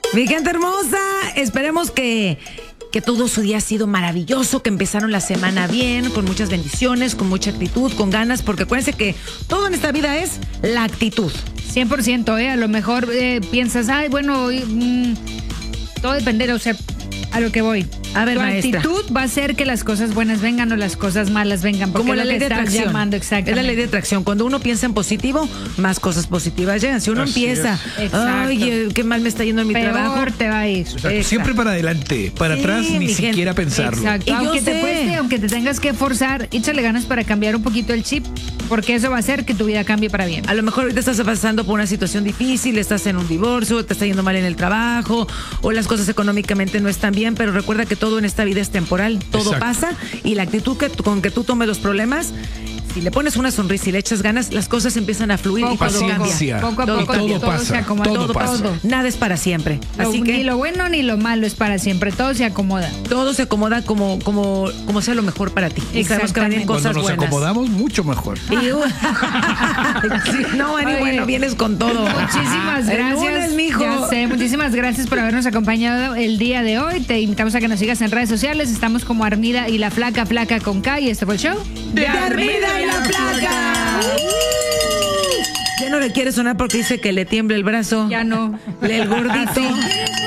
Mi gente hermosa, esperemos que todo su día ha sido maravilloso, que empezaron la semana bien, con muchas bendiciones, con mucha actitud, con ganas, porque acuérdense que todo en esta vida es la actitud. 100%, a lo mejor piensas, ay, bueno, todo depende, o sea, a lo que voy. A ver, tu maestra. actitud va a hacer que las cosas buenas vengan o las cosas malas vengan. Porque Como la es lo ley que de estás atracción. llamando, exactamente. Es la ley de atracción. Cuando uno piensa en positivo, más cosas positivas llegan. Si uno Así empieza, es. ay, qué mal me está yendo en mi trabajo. Peor te va a ir. Exacto. Siempre para adelante, para Sí, atrás ni mi gente. siquiera pensarlo. Exacto. Y yo Aunque te sé. cueste, aunque te tengas que forzar, échale ganas para cambiar un poquito el chip, porque eso va a hacer que tu vida cambie para bien. A lo mejor ahorita estás pasando por una situación difícil, estás en un divorcio, te está yendo mal en el trabajo, o las cosas económicamente no están bien, pero recuerda que todo en esta vida es temporal, todo Exacto. pasa, y la actitud con que tú tomes los problemas, si le pones una sonrisa y le echas ganas, las cosas empiezan a fluir y Poco a todo poco, cambia. poco a Todo poco, cambia. todo pasa, se acomoda. todo pasa. Nada es para siempre. Así Ni que lo bueno ni lo malo es para siempre, todo se acomoda. todo se acomoda como sea lo mejor para ti. Y sabemos que vienen Exactamente. cosas Cuando nos buenas. acomodamos, mucho mejor. Y, sí, no, Ani, Oye, bueno, vienes con todo. Muchísimas El gracias. lunes, mijo. Ya sé, muchísimas gracias por habernos acompañado el día de hoy. Te invitamos a que nos sigas en redes sociales. Estamos como Armida y la Flaca, Flaca con K. Y este fue el show De Armida y la Flaca. Ya no le quiere sonar porque dice que le tiembla el brazo. Ya no. El gordito.